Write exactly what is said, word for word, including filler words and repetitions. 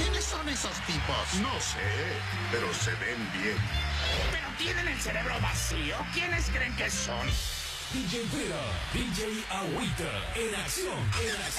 ¿Quiénes son esos tipos? No sé, pero se ven bien. ¿Pero tienen el cerebro vacío? ¿Quiénes creen que son? D J Vera, D J Agüita, en acción, en acción.